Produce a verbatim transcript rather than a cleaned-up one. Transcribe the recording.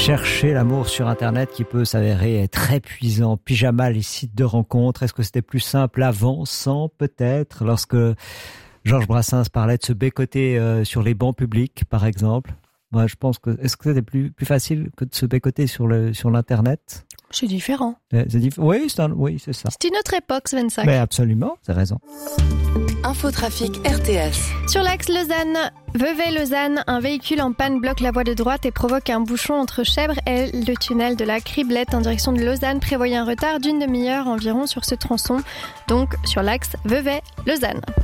Chercher l'amour sur Internet qui peut s'avérer très épuisant. Pyjama, les sites de rencontres. Est-ce que c'était plus simple avant, sans peut-être, lorsque Georges Brassens parlait de se bécoter euh, sur les bancs publics, par exemple? Moi, je pense que est-ce que c'était plus plus facile que de se bécoter sur le sur l'internet? C'est différent. C'est diff... Oui, c'est un... oui, c'est ça. C'est une autre époque, Sven-Sack. Mais absolument, t'as raison. Infotrafic R T S. Sur l'axe Lausanne-Vevey-Lausanne, un véhicule en panne bloque la voie de droite et provoque un bouchon entre Chèvres et le tunnel de la Criblette en direction de Lausanne. Prévoyez un retard d'une demi-heure environ sur ce tronçon, donc sur l'axe Vevey-Lausanne.